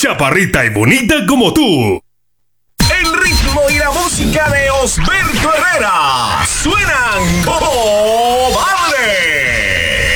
chaparrita y bonita como tú. El ritmo y la música de Osberto Herrera suenan como